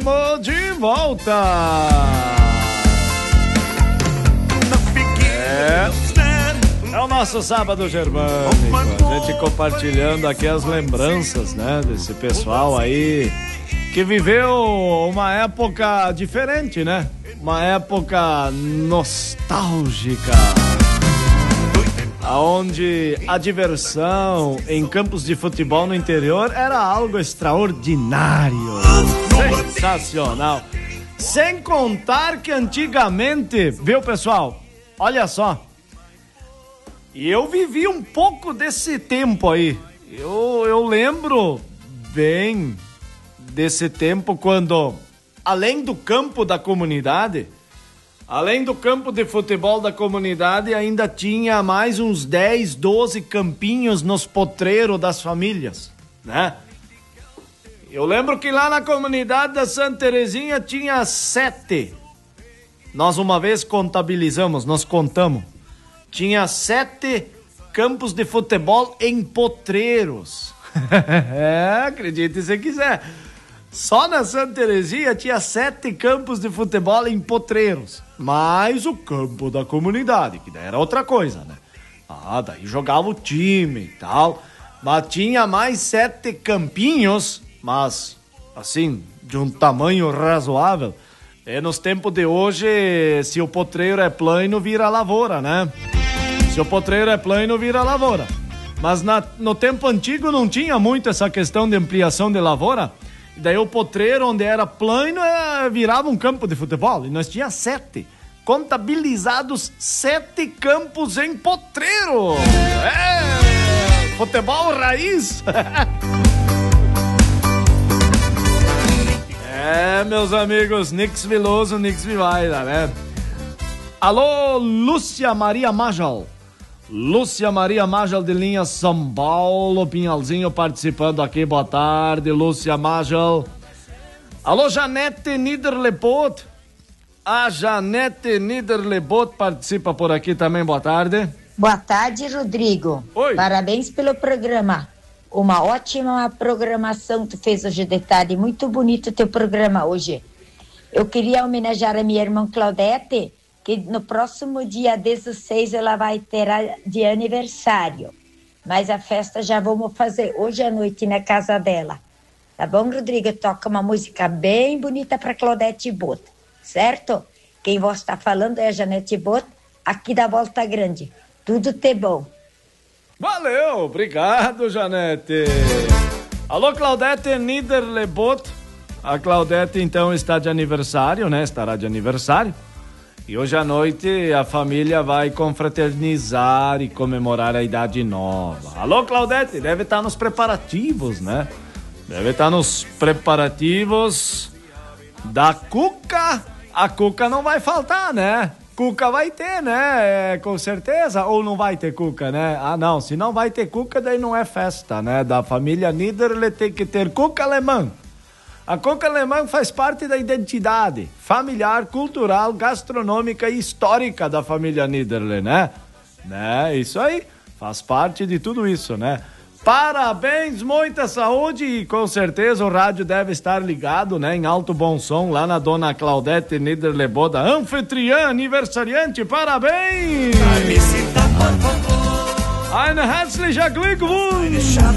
Tamo de volta! É o nosso sábado germânico, a gente compartilhando aqui as lembranças, né, desse pessoal aí que viveu uma época diferente, né? Uma época nostálgica, onde a diversão em campos de futebol no interior era algo extraordinário, sensacional. Sem contar que antigamente, viu, pessoal? Olha só, eu vivi um pouco desse tempo aí. Eu lembro bem desse tempo quando, além do campo da comunidade, além do campo de futebol da comunidade, ainda tinha mais uns 10, 12 campinhos nos potreiros das famílias, né? Eu lembro que lá na comunidade da Santa Terezinha tinha 7. Nós uma vez contabilizamos, nós contamos. Tinha 7 campos de futebol em potreiros. Acredite se quiser. Só na Santa Terezinha tinha 7 campos de futebol em potreiros. Mais o campo da comunidade, que daí era outra coisa, né? Daí jogava o time e tal. Mas tinha mais 7 campinhos, mas assim, de um tamanho razoável. E nos tempos de hoje, se o potreiro é plano, vira lavoura, né? Se o potreiro é plano, vira lavoura. Mas no tempo antigo não tinha muito essa questão de ampliação de lavoura. E daí o potreiro, onde era plano, virava um campo de futebol. E nós tinha 7. Contabilizados 7 campos em potreiro. Futebol raiz. Meus amigos, Nix Veloso, Nix Vivaira, né? Alô, Lúcia Maria Majal. Lúcia Maria Majal de linha São Paulo, Pinhalzinho participando aqui, boa tarde, Lúcia Majal. Alô, Janete Niederlepot. A Janete Niederlepot participa por aqui também, boa tarde. Boa tarde, Rodrigo. Oi. Parabéns pelo programa. Uma ótima programação tu fez hoje de tarde, muito bonito o teu programa hoje. Eu queria homenagear a minha irmã Claudete, que no próximo dia 16 ela vai ter de aniversário. Mas a festa já vamos fazer hoje à noite na casa dela. Tá bom, Rodrigo? Toca uma música bem bonita para Claudete Bot, certo? Quem você está falando é a Janete Bot, aqui da Volta Grande. Tudo te bom. Valeu, obrigado, Janete. Alô, Claudete Niederlebot. A Claudete, então, está de aniversário, né? Estará de aniversário. E hoje à noite a família vai confraternizar e comemorar a idade nova. Alô, Claudete, deve estar nos preparativos, né? Deve estar nos preparativos da Cuca. A Cuca não vai faltar, né? Cuca vai ter, né? Com certeza. Ou não vai ter Cuca, né? Não. Se não vai ter Cuca, daí não é festa, né? Da família Niederle tem que ter Cuca alemã. A Cuca alemã faz parte da identidade familiar, cultural, gastronômica e histórica da família Niederle, né? Isso aí. Faz parte de tudo isso, né? Parabéns, muita saúde e com certeza o rádio deve estar ligado, né, em alto bom som lá na dona Claudete Niederleboda, anfitriã, aniversariante, parabéns! Ein herzlicher Glückwunsch!